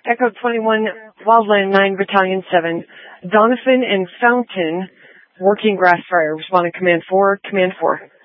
Echo 21, Wildland 9, Battalion 7. Donovan and Fountain, working grass fire. Responding Command 4, Command 4.